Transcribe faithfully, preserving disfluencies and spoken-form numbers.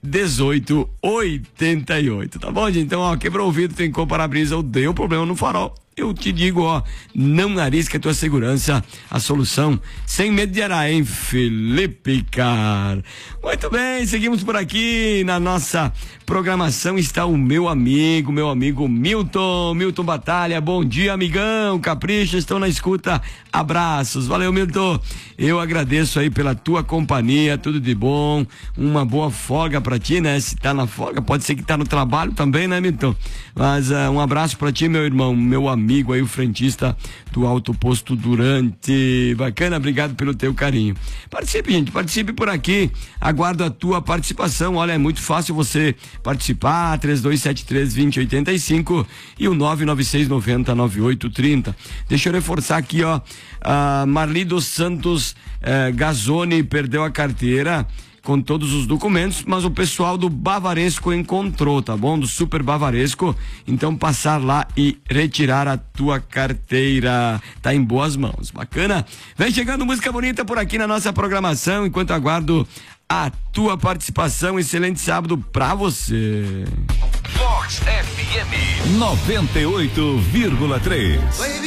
dezoito oitenta e oito, tá bom, gente? Então, ó, quebrou o vidro, tem que comparar a brisa ou deu problema no farol. Eu te digo, ó, não arrisca a tua segurança, a solução, sem medo de errar, hein, Felipe Car. Muito bem, seguimos por aqui, na nossa programação está o meu amigo, meu amigo Milton, Milton Batalha. Bom dia, amigão, capricha, estão na escuta, abraços, valeu, Milton, eu agradeço aí pela tua companhia, tudo de bom, uma boa folga pra ti, né, se tá na folga, pode ser que tá no trabalho também, né, Milton, mas uh, um abraço pra ti, meu irmão, meu amigo amigo aí, o frentista do Alto Posto Durante. Bacana, obrigado pelo teu carinho. Participe, gente, participe por aqui, aguardo a tua participação. Olha, é muito fácil você participar, três dois sete três, dois zero oito cinco e o nove nove seis nove zero nove oito três zero. Deixa eu reforçar aqui, ó, a Marli dos Santos eh, Gazzoni perdeu a carteira com todos os documentos, mas o pessoal do Bavaresco encontrou, tá bom? Do Super Bavaresco, então passar lá e retirar a tua carteira, tá em boas mãos, bacana? Vem chegando música bonita por aqui na nossa programação, enquanto aguardo a tua participação. Excelente sábado pra você. Vox F M noventa e oito vírgula três.